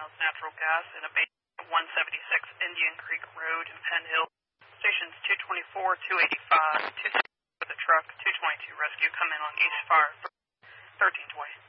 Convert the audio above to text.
ounce natural gas in a bay at 176 Indian Creek Road in Penn Hill. Stations 224, 285, 260 with a truck, 222 rescue come in on East Fire 1320.